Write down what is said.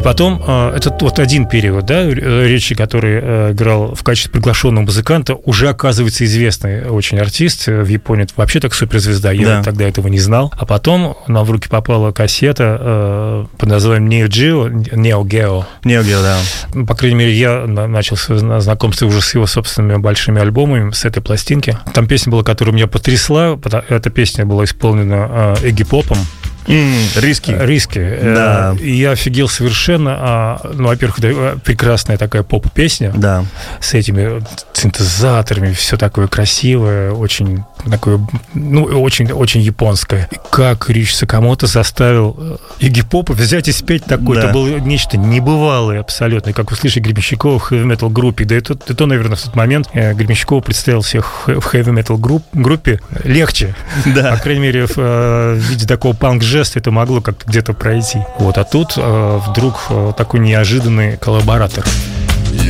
потом, это вот один период, да, Ричи, который играл в качестве приглашенного музыканта, уже, оказывается, известный очень артист. В Японии это вообще так суперзвезда, я тогда этого не знал. А потом нам в руки попала кассета под названием Neo Geo, да. По крайней мере, я начал знакомство уже с его собственными большими альбомами, с этой пластинки. Там песня была, которая меня потрясла. Эта песня была исполнена Игги Попом. Риски. Да. И я офигел совершенно. Ну, во-первых, прекрасная такая поп-песня. Да. С этими синтезаторами, все такое красивое, очень такое, ну, очень японское. И как Ричи Сакамото заставил Игги Попа взять и спеть такое. Это было нечто небывалое абсолютно. И как вы слышите, Гребенщикова в хэви-метал группе. Да это, наверное, в тот момент Гребенщикова представил всех в хэви-метал группе легче. Да. По крайней мере, в виде такого панк-жеста это могло как-то где-то пройти. Вот, а тут вдруг такой неожиданный коллаборатор.